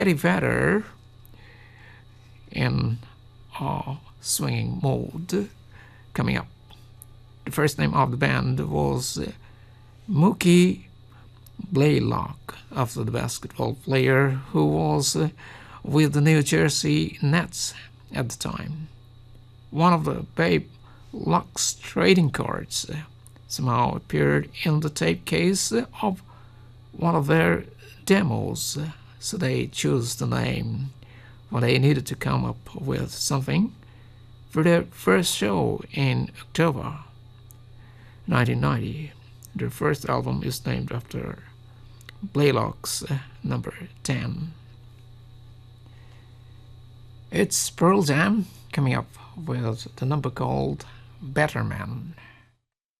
Eddie Vedder in a swinging mode coming up. The first name of the band was Mookie Blaylock, after the basketball player who was with the New Jersey Nets at the time. One of the Babe Luck's trading cards somehow appeared in the tape case of one of their demos, so they chose the name when they needed to come up with something for their first show in October 1990. Their first album is named after Blaylock's number 10. It's Pearl Jam coming up with the number called Better Man.